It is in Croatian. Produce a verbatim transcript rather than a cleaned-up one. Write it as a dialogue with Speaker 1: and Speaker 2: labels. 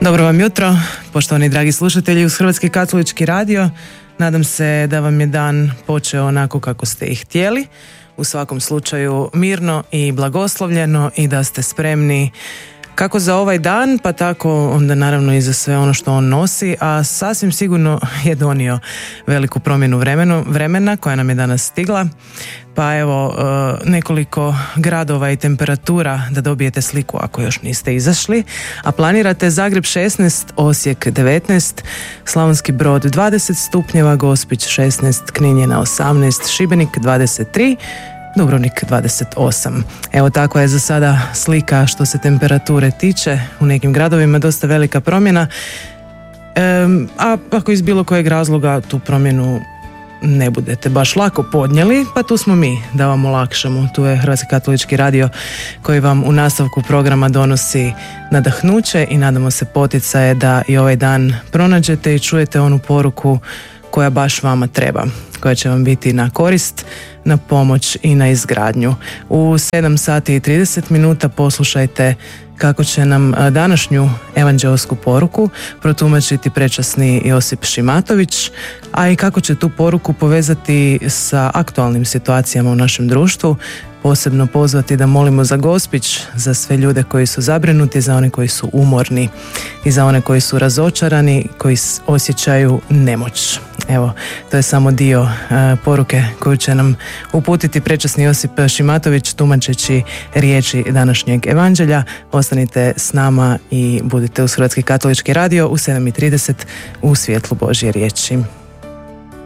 Speaker 1: Dobro vam jutro, poštovani dragi slušatelji uz Hrvatski katolički radio. Nadam se da vam je dan počeo onako kako ste i htjeli. U svakom slučaju mirno i blagoslovljeno i da ste spremni kako za ovaj dan, pa tako onda naravno i za sve ono što on nosi, a sasvim sigurno je donio veliku promjenu vremenu, vremena koja nam je danas stigla. Pa evo, nekoliko gradova i temperatura da dobijete sliku ako još niste izašli. A planirate Zagreb šesnaest, Osijek devetnaest, Slavonski Brod dvadeset stupnjeva, Gospić šesnaest, Kninjena osamnaest, Šibenik dvadeset tri, Dubrovnik dvadeset osam. Evo, takva je za sada slika što se temperature tiče. U nekim gradovima dosta velika promjena, e, a ako iz bilo kojeg razloga tu promjenu ne budete baš lako podnijeli, pa tu smo mi da vam olakšamo. Tu je Hrvatski katolički radio koji vam u nastavku programa donosi nadahnuće i nadamo se poticaje da i ovaj dan pronađete i čujete onu poruku koja baš vama treba, koja će vam biti na korist, na pomoć i na izgradnju. U sedam sati i trideset minuta poslušajte kako će nam današnju evanđelsku poruku protumačiti prečasni Josip Šimatović, a i kako će tu poruku povezati sa aktualnim situacijama u našem društvu, posebno pozvati da molimo za Gospić, za sve ljude koji su zabrinuti, za one koji su umorni i za one koji su razočarani, koji osjećaju nemoć. Evo, to je samo dio uh, poruke koju će nam uputiti prečasni Josip Šimatović tumačeći riječi današnjeg evanđelja. Ostanite s nama i budite uz Hrvatski katolički radio u sedam i trideset u svjetlu Božje riječi.